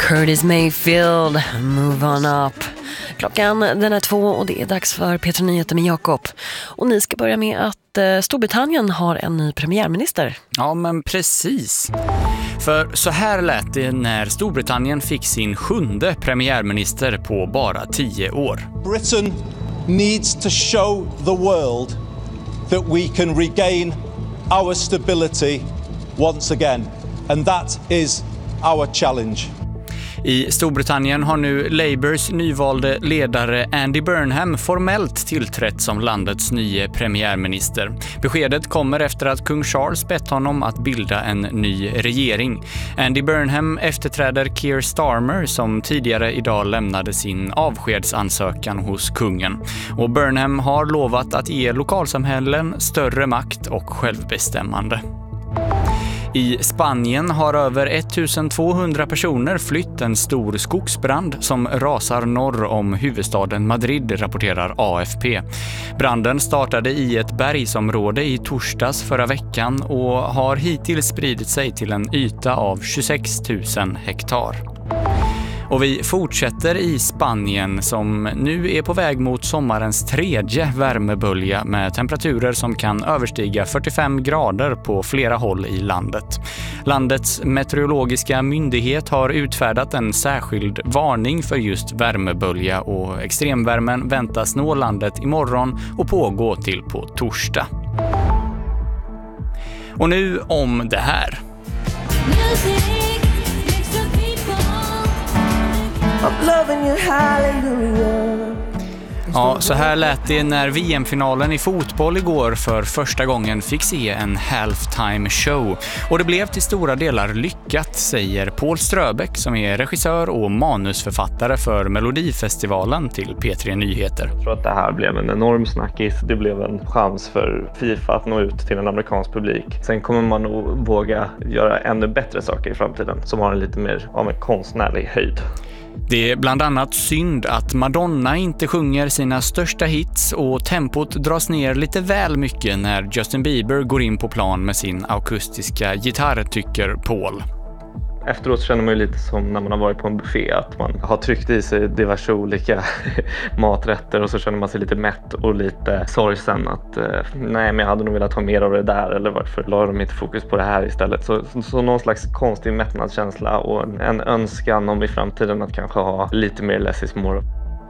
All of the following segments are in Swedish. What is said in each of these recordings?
Curtis Mayfield, Move On Up. Klockan den är 2 och det är dags för P3 Nyheter med Jakob. Och ni ska börja med att Storbritannien har en ny premiärminister. Ja, men precis. För så här lät det när Storbritannien fick sin 7:e premiärminister på bara 10 år. Britain needs to show the world that we can regain our stability once again. And that is our challenge. I Storbritannien har nu Labours nyvalde ledare Andy Burnham formellt tillträtt som landets nya premiärminister. Beskedet kommer efter att kung Charles bett honom att bilda en ny regering. Andy Burnham efterträder Keir Starmer som tidigare idag lämnade sin avskedsansökan hos kungen. Och Burnham har lovat att ge lokalsamhällen större makt och självbestämmande. I Spanien har över 1200 personer flytt en stor skogsbrand som rasar norr om huvudstaden Madrid, rapporterar AFP. Branden startade i ett bergsområde i torsdags förra veckan och har hittills spridit sig till en yta av 26 000 hektar. Och vi fortsätter i Spanien som nu är på väg mot sommarens 3:e värmebölja med temperaturer som kan överstiga 45 grader på flera håll i landet. Landets meteorologiska myndighet har utfärdat en särskild varning för just värmebölja och extremvärmen väntas nå landet imorgon och pågå till på torsdag. Och nu om det här. Ja, så här lät det när VM-finalen i fotboll igår för första gången fick se en halftime show. Och det blev till stora delar lyckat, säger Paul Ströbeck som är regissör och manusförfattare för Melodifestivalen till P3 Nyheter. Jag tror att det här blev en enorm snackis. Det blev en chans för FIFA att nå ut till en amerikansk publik. Sen kommer man nog våga göra ännu bättre saker i framtiden som har en lite mer av en konstnärlig höjd. Det är bland annat synd att Madonna inte sjunger sina största hits och tempot dras ner lite väl mycket när Justin Bieber går in på plan med sin akustiska gitarr, tycker Paul. Efteråt känner man ju lite som när man har varit på en buffé att man har tryckt i sig diverse olika maträtter och så känner man sig lite mätt och lite sorgsen att nej, men jag hade nog velat ha mer av det där, eller varför la de inte fokus på det här istället. Så någon slags konstig mättnadskänsla och en önskan om i framtiden att kanske ha lite mer less is more.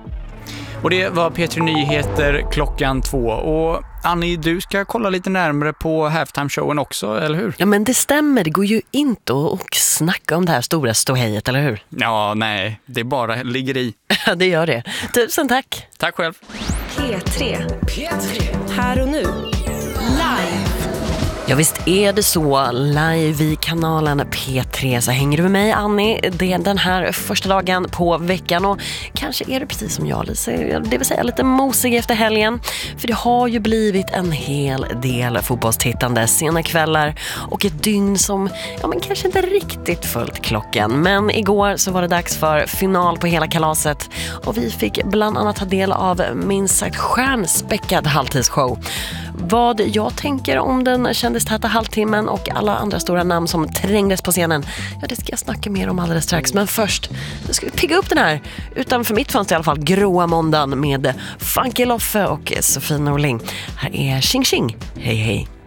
Och det var P3 Nyheter klockan 2. Och Annie, du ska kolla lite närmare på halftime-showen också, eller hur? Ja, men det stämmer. Det går ju inte att snacka om det här stora ståhejet, eller hur? Ja, nej. Det bara ligger i. Ja, det gör det. Tusen tack. Tack själv. P3. Här och nu. Live. Ja, visst är det så. Live i kanalen P3 så hänger du med mig, Annie. Det är den här första dagen på veckan och kanske är det precis som jag, Lisa. Det vill säga lite mosig efter helgen. För det har ju blivit en hel del fotbollstittande, sena kvällar och ett dygn som men kanske inte riktigt följt klockan. Men igår så var det dags för final på hela kalaset och vi fick bland annat ta del av minst sagt stjärnspäckad halvtidsshow. Vad jag tänker om den kändistäta halvtimmen och alla andra stora namn som trängdes på scenen, ja, det ska jag snacka mer om alldeles strax. Men först, nu ska vi pigga upp den här, utanför mitt fönster i alla fall, gråa måndagen med Funky Loffe och Sofie Norling. Här är Xing Xing. Hej hej.